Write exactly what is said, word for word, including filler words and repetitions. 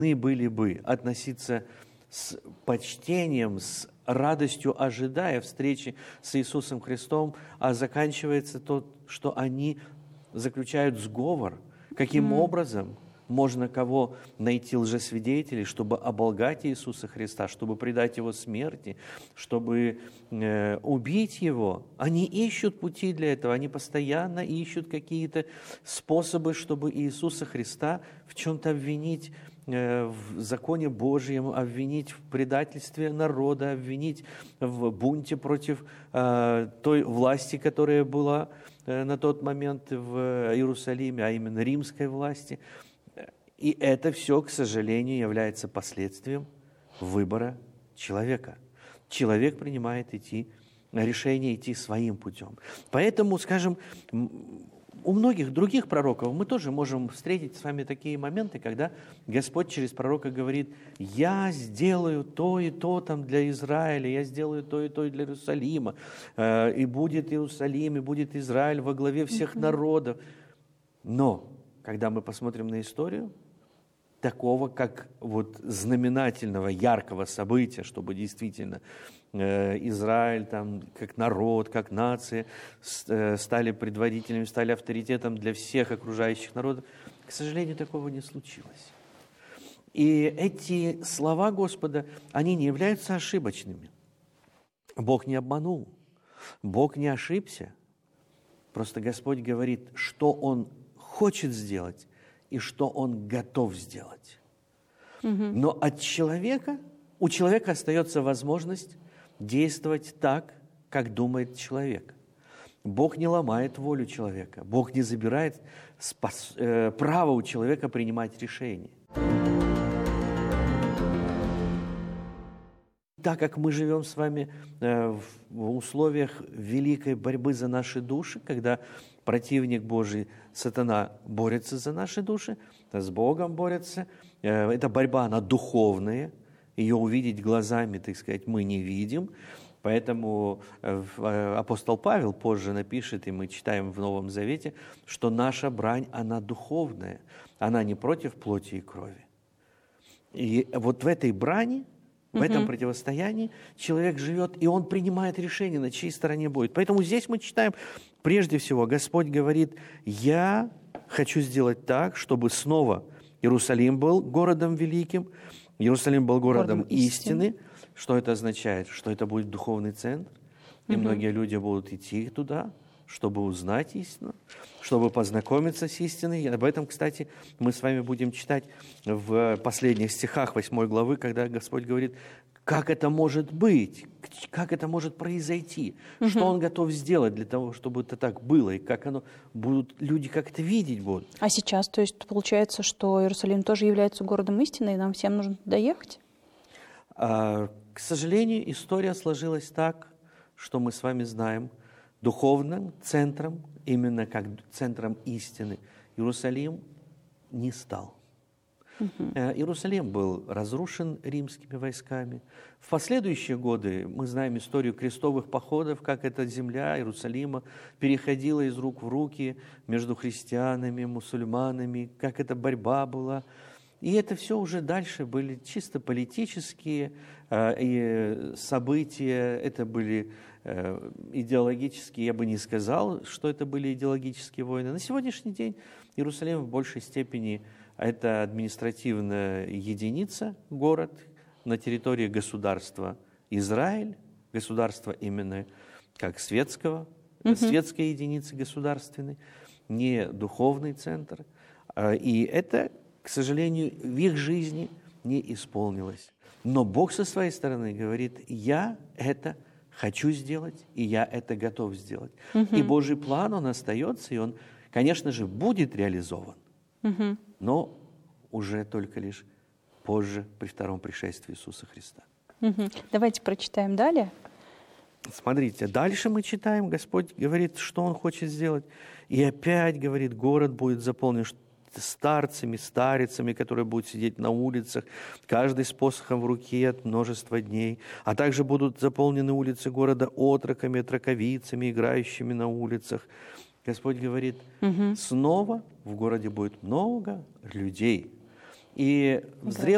были бы относиться с почтением, с радостью, ожидая встречи с Иисусом Христом, а заканчивается то, что они заключают сговор. Каким mm. образом можно кого найти лжесвидетелей, чтобы оболгать Иисуса Христа, чтобы предать Его смерти, чтобы э, убить Его? Они ищут пути для этого, они постоянно ищут какие-то способы, чтобы Иисуса Христа в чем-то обвинить, в законе Божьем, обвинить в предательстве народа, обвинить в бунте против э, той власти, которая была э, на тот момент в Иерусалиме, а именно римской власти. И это все, к сожалению, является последствием выбора человека. Человек принимает идти, решение идти своим путем. Поэтому, скажем, у многих других пророков мы тоже можем встретить с вами такие моменты, когда Господь через пророка говорит: «Я сделаю то и то там для Израиля, я сделаю то и то для Иерусалима, и будет Иерусалим, и будет Израиль во главе всех народов». Но, когда мы посмотрим на историю, такого, как вот знаменательного, яркого события, чтобы действительно Израиль, там, как народ, как нация, стали предводителями, стали авторитетом для всех окружающих народов. К сожалению, такого не случилось. И эти слова Господа, они не являются ошибочными. Бог не обманул, Бог не ошибся. Просто Господь говорит, что Он хочет сделать и что Он готов сделать. Угу. Но от человека, у человека остается возможность действовать так, как думает человек. Бог не ломает волю человека. Бог не забирает спас, э, право у человека принимать решения. Так как мы живем с вами э, в условиях великой борьбы за наши души, когда противник Божий, сатана, борется за наши души, с Богом борется, э, эта борьба, она духовная, ее увидеть глазами, так сказать, мы не видим. Поэтому апостол Павел позже напишет, и мы читаем в Новом Завете, что наша брань, она духовная, она не против плоти и крови. И вот в этой брани, в этом противостоянии человек живет, и он принимает решение, на чьей стороне будет. Поэтому здесь мы читаем, прежде всего, Господь говорит: «Я хочу сделать так, чтобы снова Иерусалим был городом великим». Иерусалим был городом, городом истины. истины. Что это означает? Что это будет духовный центр. И угу. многие люди будут идти туда, чтобы узнать истину, чтобы познакомиться с истиной. И об этом, кстати, мы с вами будем читать в последних стихах восьмой главы, когда Господь говорит, как это может быть, как это может произойти, угу. что Он готов сделать для того, чтобы это так было, и как оно будут, люди как это видеть будут. А сейчас, то есть, получается, что Иерусалим тоже является городом истины, и нам всем нужно доехать? А, к сожалению, история сложилась так, что мы с вами знаем, духовным центром, именно как центром истины, Иерусалим не стал. Uh-huh. Иерусалим был разрушен римскими войсками. В последующие годы мы знаем историю крестовых походов, как эта земля Иерусалима переходила из рук в руки между христианами, мусульманами, как эта борьба была. И это все уже дальше были чисто политические э, события, это были э, идеологические, я бы не сказал, что это были идеологические войны. На сегодняшний день Иерусалим в большей степени это административная единица, город на территории государства Израиль, государства именно как светского, угу. светской единицы государственной, не духовный центр. И это, к сожалению, в их жизни не исполнилось. Но Бог со своей стороны говорит, я это хочу сделать, и я это готов сделать. Угу. И Божий план, он остается, и он, конечно же, будет реализован. Угу. Но уже только лишь позже, при втором пришествии Иисуса Христа. Угу. Давайте прочитаем далее. Смотрите, дальше мы читаем, Господь говорит, что Он хочет сделать. И опять, говорит, город будет заполнен старцами, старицами, которые будут сидеть на улицах, каждый с посохом в руке от множества дней. А также будут заполнены улицы города отроками, отроковицами, играющими на улицах. Господь говорит, угу. снова в городе будет много людей. И в зрелом